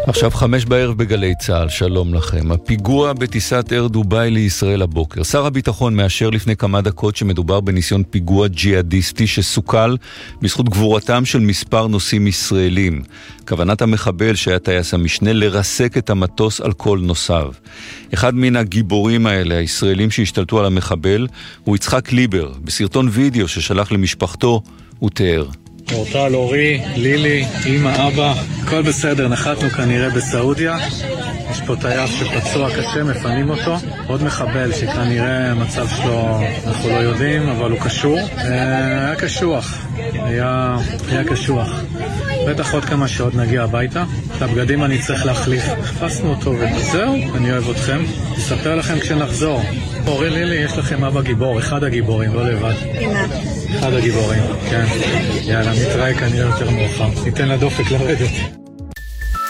עכשיו 5 בערב בגלי צהל, שלום לכם. הפיגוע בטיסת אייר דובאי לישראל הבוקר. שר הביטחון מאשר לפני כמה דקות שמדובר בניסיון פיגוע ג'יהאדיסטי שסוכל בזכות גבורתם של מספר נוסעים ישראלים. כוונת המחבל שהיה טייס המשנה לרסק את המטוס על כל נוסעיו. אחד מן הגיבורים האלה, הישראלים שהשתלטו על המחבל, הוא יצחק ליבר. בסרטון וידאו ששלח למשפחתו הוא תיאר. אורטל, אורי, לילי, אמא, אבא, הכל בסדר, נחתנו כנראה בסעודיה. יש פה טייס שפצוע קשה, מפנים אותו. עוד מחבל שכנראה המצב שלו אנחנו לא יודעים, אבל הוא קשור. היה קשוח, היה קשוח. בטח עוד כמה שעות נגיע הביתה. את הבגדים אני צריך להחליף. חפשנו אותו וזהו, אני אוהב אתכם. אספר לכם כשנחזור. אורי, לילי, יש לכם אבא גיבור, אחד הגיבורים, לא לבד. אחד הגיבורים, כן. יאללה, נתראה כנראה יותר מאוחר. ניתן לדופק לרדת.